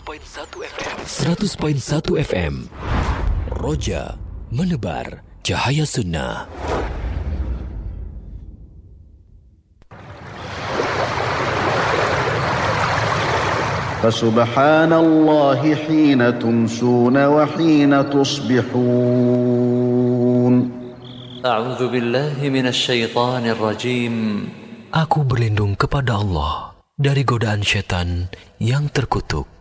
100.1 FM. Roja menebar cahaya sunnah. Fasubhanallahi hina tumsuna wa hina tusbihun. A'udzu billahi minasy syaithanir rajim. Aku berlindung kepada Allah dari godaan syaitan yang terkutuk.